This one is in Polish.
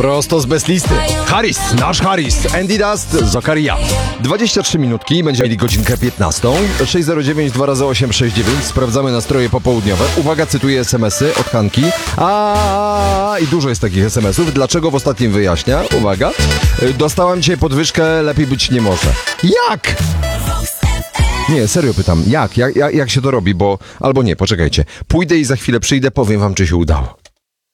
Prosto z bezlisty. Harris, nasz Harris, Andy Dust, Zakaria. 23 minutki, będziemy mieli godzinkę 15. 609 2x869, sprawdzamy nastroje popołudniowe. Uwaga, cytuję SMS-y od Hanki. I dużo jest takich SMS-ów. Dlaczego w ostatnim wyjaśnia? Uwaga. Dostałam dzisiaj podwyżkę, lepiej być nie może. Jak? Nie, serio pytam, jak się to robi, bo... Albo nie, poczekajcie. Pójdę i za chwilę przyjdę, powiem wam, czy się udało.